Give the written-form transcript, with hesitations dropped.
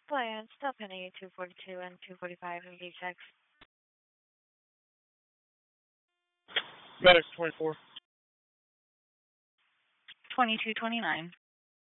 Plans, Stephanie, 242 and 245 in V-Tex. FedEx 24. 2229.